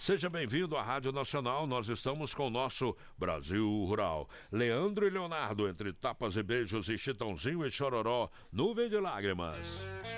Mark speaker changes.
Speaker 1: Seja bem-vindo à Rádio Nacional. Nós estamos com o nosso Brasil Rural. Leandro e Leonardo, entre tapas e beijos e Chitãozinho e Chororó, Nuvem de Lágrimas.